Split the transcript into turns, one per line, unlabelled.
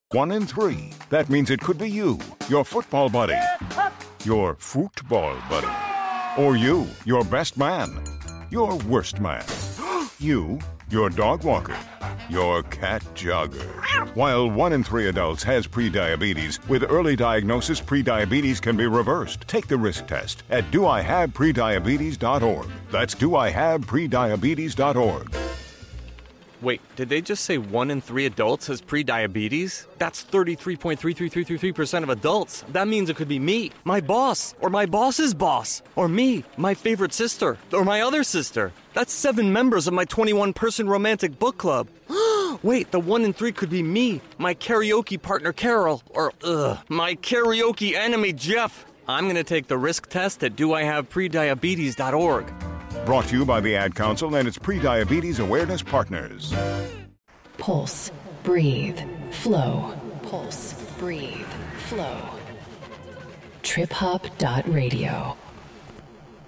1 in 3. That means it could be you, your football buddy, your football buddy, or you, your best man, your worst man, you, your dog walker, your cat jogger. While 1 in 3 adults has prediabetes, with early diagnosis, prediabetes can be reversed. Take the risk test at doihaveprediabetes.org. That's doihaveprediabetes.org.
Wait, did they just say 1 in 3 adults has prediabetes? That's 33.33333% of adults. That means it could be me, my boss, or my boss's boss, or me, my favorite sister, or my other sister. That's 7 members of my 21-person romantic book club. Wait, the 1 in 3 could be me, my karaoke partner Carol, or my karaoke enemy Jeff. I'm going to take the risk test at doihaveprediabetes.org.
Brought to you by the Ad Council and its Prediabetes Awareness Partners.
Pulse, breathe, flow. Pulse, breathe, flow. TripHop.radio.